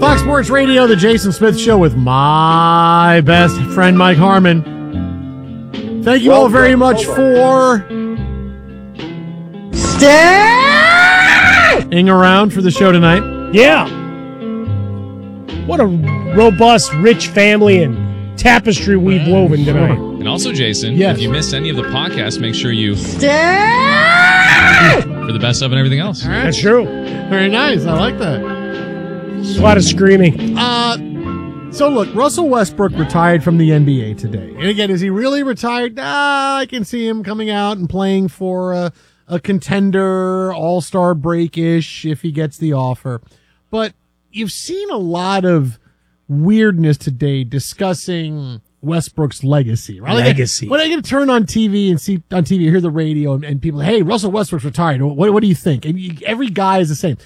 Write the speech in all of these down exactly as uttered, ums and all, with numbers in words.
Fox Sports Radio, the Jason Smith Show with my best friend, Mike Harmon. Thank you well, all very much for staying around for the show tonight. Yeah. What a robust, rich family and tapestry we've woven tonight. And also, Jason, yes. if you missed any of the podcasts, make sure you stay for the best of and everything else. All right. That's true. Very nice. I like that. A lot of screaming. Uh, so, look, Russell Westbrook retired from the N B A today. And again, is he really retired? Ah, I can see him coming out and playing for a, a contender, all-star break-ish if he gets the offer. But you've seen a lot of weirdness today discussing Westbrook's legacy, right? Legacy. Like, when I get to turn on T V and see on T V, hear the radio and, and people, hey, Russell Westbrook's retired. What, what do you think? And you, every guy is the same.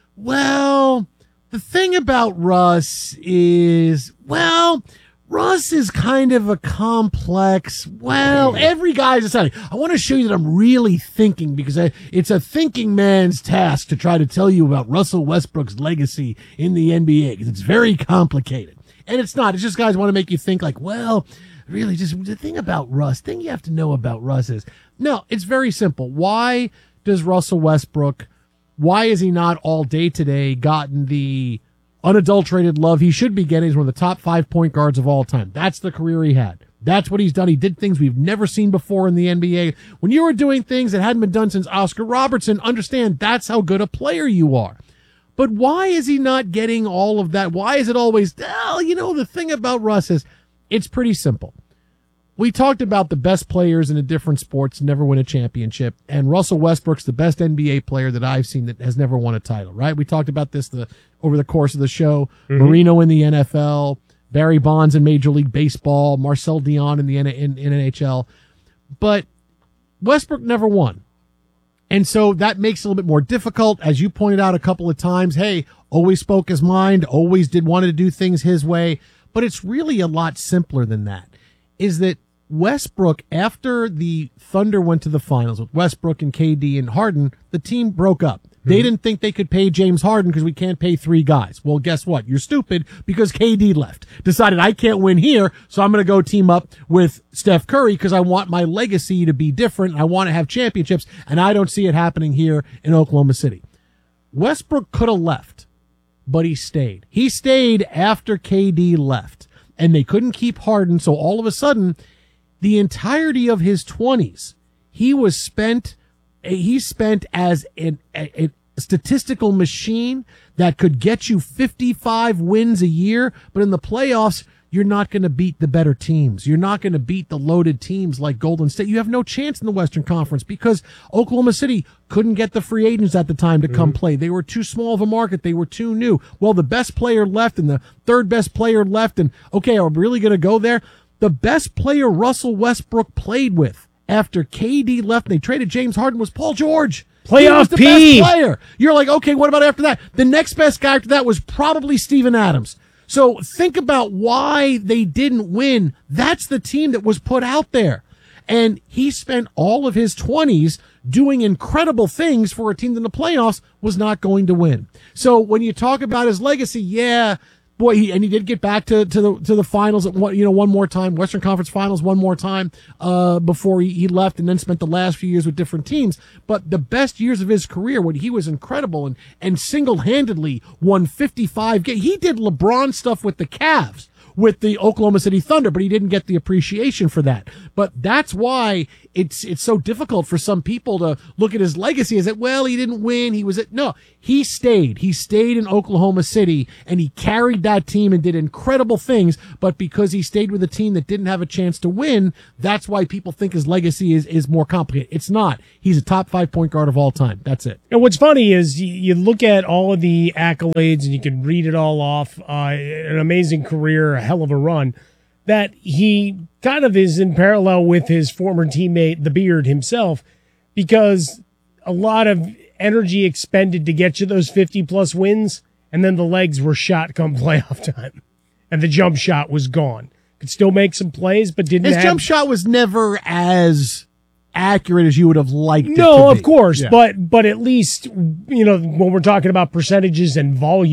Well, the thing about Russ is, well, Russ is kind of a complex, well, every guy's deciding. I want to show you that I'm really thinking because I, it's a thinking man's task to try to tell you about Russell Westbrook's legacy in the N B A because it's very complicated. And it's not. It's just guys want to make you think like, well, really, just the thing about Russ, thing you have to know about Russ is, no, it's very simple. Why does Russell Westbrook, why is he not all day today gotten the unadulterated love he should be getting? He's one of the top five point guards of all time. That's the career he had. That's what he's done. He did things we've never seen before in the N B A. When you were doing things that hadn't been done since Oscar Robertson, understand that's how good a player you are. But why is he not getting all of that? Why is it always, well, you know, the thing about Russ is it's pretty simple. We talked about the best players in the different sports never win a championship, and Russell Westbrook's the best N B A player that I've seen that has never won a title, right? We talked about this the over the course of the show. Mm-hmm. Marino in the N F L, Barry Bonds in Major League Baseball, Marcel Dion in the N- in, in N H L. But Westbrook never won. And so that makes it a little bit more difficult. As you pointed out a couple of times, hey, always spoke his mind, always did wanted to do things his way. But it's really a lot simpler than that. Is that Westbrook, after the Thunder went to the finals with Westbrook and K D and Harden, the team broke up. They mm-hmm. didn't think they could pay James Harden because we can't pay three guys. Well, guess what? You're stupid because K D left. Decided I can't win here, so I'm going to go team up with Steph Curry because I want my legacy to be different. I want to have championships, and I don't see it happening here in Oklahoma City. Westbrook could have left, but he stayed. He stayed after K D left, and they couldn't keep Harden, so all of a sudden, the entirety of his twenties, he was spent, he spent as an, a, a statistical machine that could get you fifty-five wins a year, but in the playoffs, you're not going to beat the better teams. You're not going to beat the loaded teams like Golden State. You have no chance in the Western Conference because Oklahoma City couldn't get the free agents at the time to come mm-hmm. play. They were too small of a market. They were too new. Well, the best player left and the third best player left, and okay, are we really going to go there? The best player Russell Westbrook played with after K D left and they traded James Harden was Paul George. Playoff he was the P. best player. You're like, okay, what about after that? The next best guy after that was probably Steven Adams. So think about why they didn't win. That's the team that was put out there. And he spent all of his twenties doing incredible things for a team that in the playoffs was not going to win. So when you talk about his legacy, yeah, boy, he, and he did get back to, to the to the finals at one, you know, one more time, Western Conference Finals one more time uh, before he, he left, and then spent the last few years with different teams. But the best years of his career, when he was incredible and and single handedly won fifty-five games, he did LeBron stuff with the Cavs, with the Oklahoma City Thunder, but he didn't get the appreciation for that. But that's why it's it's so difficult for some people to look at his legacy as that, well, he didn't win, he was at, no, he stayed. He stayed in Oklahoma City, and he carried that team and did incredible things, but because he stayed with a team that didn't have a chance to win, that's why people think his legacy is, is more complicated. It's not. He's a top five point guard of all time. That's it. And what's funny is you, you look at all of the accolades, and you can read it all off, uh, an amazing career, a hell of a run, that he kind of is in parallel with his former teammate, the Beard himself, because a lot of energy expended to get you those fifty plus wins, and then the legs were shot come playoff time, and the jump shot was gone. Could still make some plays, but didn't his have... jump shot was never as accurate as you would have liked it no, to of be. course, Yeah. but but at least, you know, when we're talking about percentages and volume,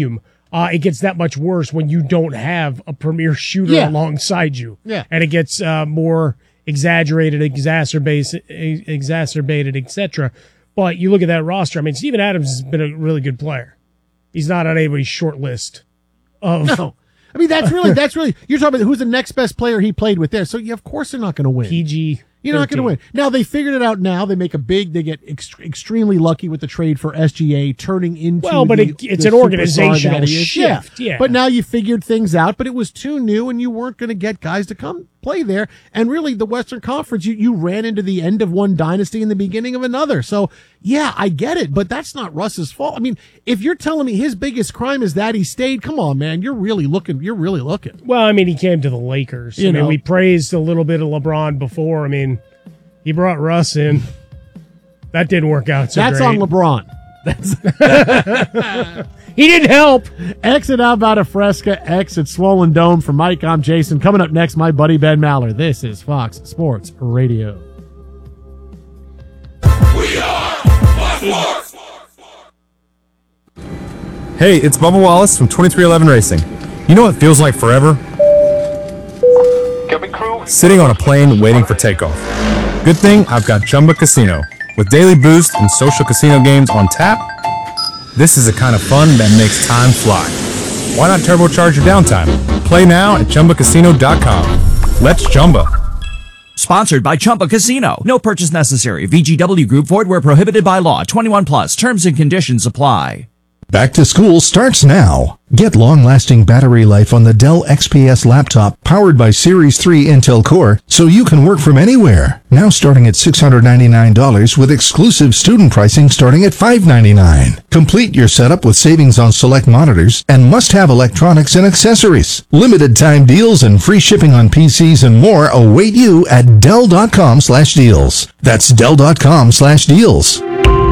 uh, it gets that much worse when you don't have a premier shooter Yeah. alongside you. Yeah. And it gets uh, more exaggerated, exacerbated, exacerbated, et cetera. But you look at that roster. I mean, Steven Adams has been a really good player. He's not on anybody's short list of. No. I mean, that's really, that's really, you're talking about who's the next best player he played with there. So, yeah, of course they're not going to win. P G. You're not going to win. Now, they figured it out now. They make a big, they get ex- extremely lucky with the trade for S G A, turning into Well, but the, it, it's the an superstar organizational that he is. shift. Yeah. But now you figured things out, but it was too new, and you weren't going to get guys to come play there. And really, the Western Conference, you, you ran into the end of one dynasty and the beginning of another. So, yeah, I get it, but that's not Russ's fault. I mean, if you're telling me his biggest crime is that he stayed, come on, man, you're really looking, you're really looking. Well, I mean, he came to the Lakers. You I mean, know. we praised a little bit of LeBron before. I mean, he brought Russ in. That didn't work out so That's great. on LeBron. That's He didn't help. Exit out about a Fresca, exit Swollen Dome. From Mike, I'm Jason. Coming up next, my buddy Ben Maller. This is Fox Sports Radio. We are Fox Sports. Hey, it's Bubba Wallace from twenty-three eleven Racing. You know what feels like forever? Sitting on a plane waiting for takeoff. Good thing I've got Chumba Casino. With daily boost and social casino games on tap, this is the kind of fun that makes time fly. Why not turbocharge your downtime? Play now at Chumba Casino dot com. Let's Chumba. Sponsored by Chumba Casino. No purchase necessary. V G W Group. Void where prohibited by law. twenty-one plus. Terms and conditions apply. Back to school starts now. Get long-lasting battery life on the Dell X P S laptop powered by Series three Intel Core so you can work from anywhere. Now starting at six hundred ninety-nine dollars with exclusive student pricing starting at five hundred ninety-nine dollars. Complete your setup with savings on select monitors and must-have electronics and accessories. Limited time deals and free shipping on P Cs and more await you at Dell.com slash deals. That's Dell.com slash deals.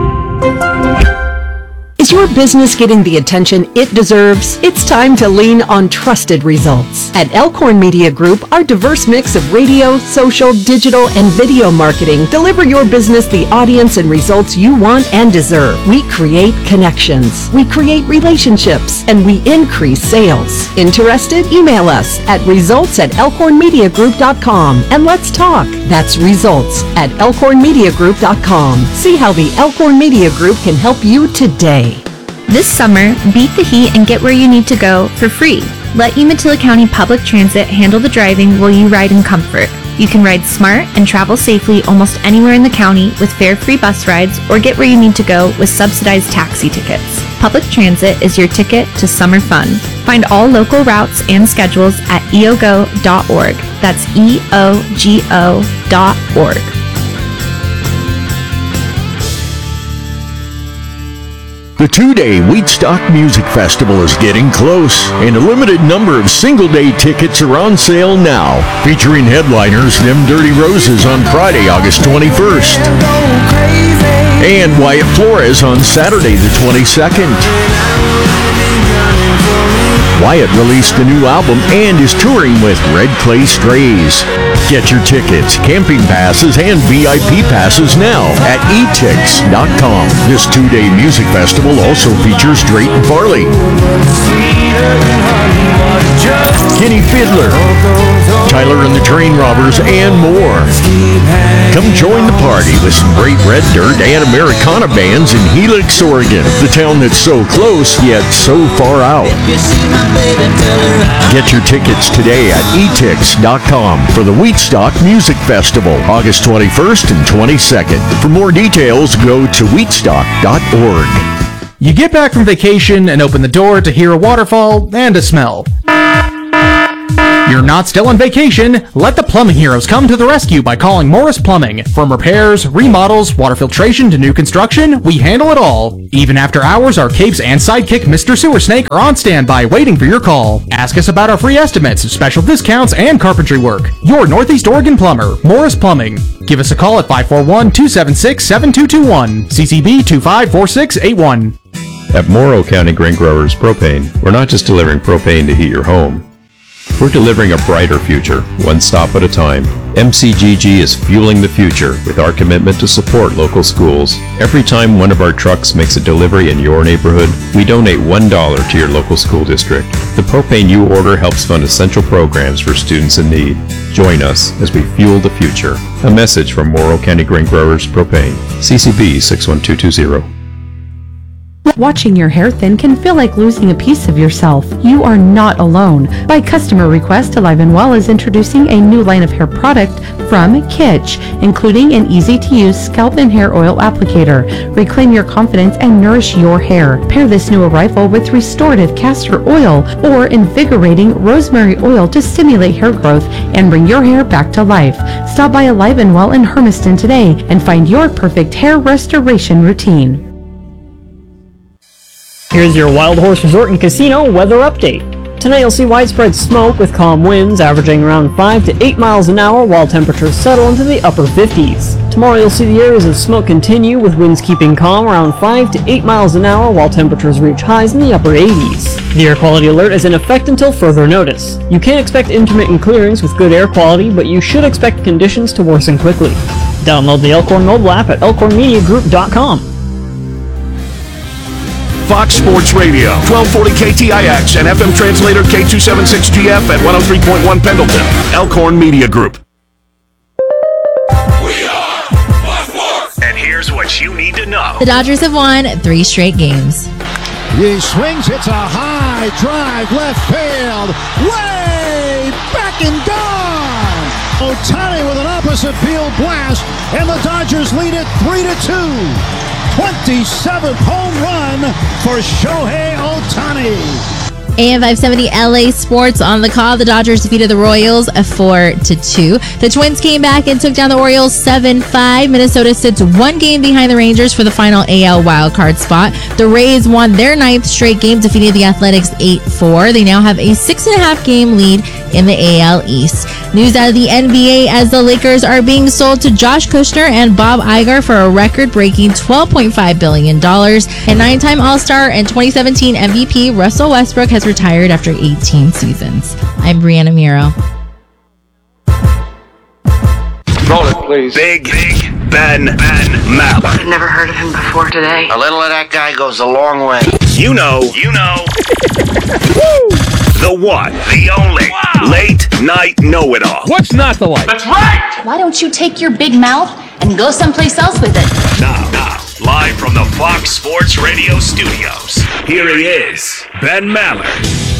Is your business getting the attention it deserves? It's time to lean on trusted results. At Elkhorn Media Group, our diverse mix of radio, social, digital, and video marketing deliver your business the audience and results you want and deserve. We create connections, we create relationships, and we increase sales. Interested? Email us at results at elkhorn media group dot com and let's talk. That's results at elkhorn media group dot com. See how the Elkhorn Media Group can help you today. This summer, beat the heat and get where you need to go for free. Let Umatilla County Public Transit handle the driving while you ride in comfort. You can ride smart and travel safely almost anywhere in the county with fare-free bus rides or get where you need to go with subsidized taxi tickets. Public Transit is your ticket to summer fun. Find all local routes and schedules at e o g o dot org. That's E O G O dot org. The two-day Wheatstock Music Festival is getting close, and a limited number of single-day tickets are on sale now. Featuring headliners Them Dirty Roses on Friday, August twenty-first, and Wyatt Flores on Saturday the twenty-second. Wyatt released a new album and is touring with Red Clay Strays. Get your tickets, camping passes, and V I P passes now at e tix dot com. This two-day music festival also features Drayton Farley, Kenny Fiddler, Tyler and the Train Robbers, and more. Come join the party with some great Red Dirt and Americana bands in Helix, Oregon, the town that's so close yet so far out. Get your tickets today at e tix dot com for the Wheatstock Music Festival, August twenty-first and twenty-second. For more details, go to wheatstock dot org. You get back from vacation and open the door to hear a waterfall and a smell. You're not still on vacation. Let the plumbing heroes come to the rescue by calling Morris Plumbing. From repairs, remodels, water filtration to new construction, we handle it all. Even after hours, our capes and sidekick Mister Sewer Snake are on standby waiting for your call. Ask us about our free estimates, special discounts, and carpentry work. Your Northeast Oregon plumber, Morris Plumbing. Give us a call at five four one, two seven six, seven two two one, C C B two five four six eight one. At Morrow County Grain Growers Propane, we're not just delivering propane to heat your home. We're delivering a brighter future, one stop at a time. M C G G is fueling the future with our commitment to support local schools. Every time one of our trucks makes a delivery in your neighborhood, we donate one dollar to your local school district. The propane you order helps fund essential programs for students in need. Join us as we fuel the future. A message from Morrow County Grain Growers Propane. C C B six one two two zero. Watching your hair thin can feel like losing a piece of yourself. You are not alone. By customer request, Alive and Well is introducing a new line of hair product from Kitsch, including an easy-to-use scalp and hair oil applicator. Reclaim your confidence and nourish your hair. Pair this new arrival with restorative castor oil or invigorating rosemary oil to stimulate hair growth and bring your hair back to life. Stop by Alive and Well in Hermiston today and find your perfect hair restoration routine. Here's your Wild Horse Resort and Casino weather update. Tonight you'll see widespread smoke with calm winds averaging around five to eight miles an hour while temperatures settle into the upper fifties. Tomorrow you'll see the areas of smoke continue with winds keeping calm around five to eight miles an hour while temperatures reach highs in the upper eighties. The air quality alert is in effect until further notice. You can expect intermittent clearings with good air quality, but you should expect conditions to worsen quickly. Download the Elkhorn mobile app at elkhorn media group dot com. Fox Sports Radio, twelve forty K T I X and F M translator K two seventy-six G F at one oh three point one Pendleton. Elkhorn Media Group. We are Fox Sports. And here's what you need to know. The Dodgers have won three straight games. He swings, hits a high drive, left field, way back and gone. Ohtani with an opposite field blast, and the Dodgers lead it three to two. twenty-seventh home run for Shohei Ohtani. A M five seventy L A Sports on the call. The Dodgers defeated the Royals four to two. The Twins came back and took down the Orioles seven five. Minnesota sits one game behind the Rangers for the final A L wildcard spot. The Rays won their ninth straight game, defeating the Athletics eight four. They now have a six and a half game lead in the A L East. News out of the N B A as the Lakers are being sold to Josh Kushner and Bob Iger for a record-breaking twelve point five billion dollars. And nine-time All-Star and twenty seventeen M V P Russell Westbrook has retired after eighteen seasons. I'm Brianna Miro. Roll it, please. Big, Big Ben, Ben Maller. I've never heard of him before today. A little of that guy goes a long way. You know, you know. The one, the only, wow. Late night know-it-all. What's not the like? That's right! Why don't you take your big mouth and go someplace else with it? Now, now, live from the Fox Sports Radio studios, here he is, Ben Maller.